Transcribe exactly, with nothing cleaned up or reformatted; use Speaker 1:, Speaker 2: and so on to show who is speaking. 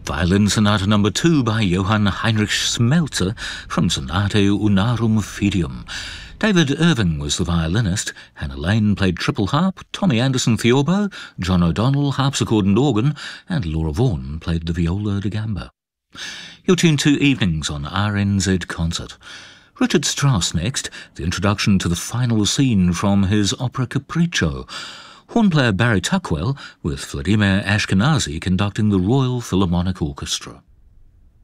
Speaker 1: Violin Sonata Number two by Johann Heinrich Smeltzer from Sonate Unarum Fidium. David Irving was the violinist, Hannah Lane played triple harp, Tommy Anderson theorbo, John O'Donnell harpsichord and organ, and Laura Vaughan played the viola da gamba. You're tuned to Evenings on R N Z Concert. Richard Strauss next, the introduction to the final scene from his opera Capriccio. Horn player Barry Tuckwell with Vladimir Ashkenazy conducting the Royal Philharmonic Orchestra.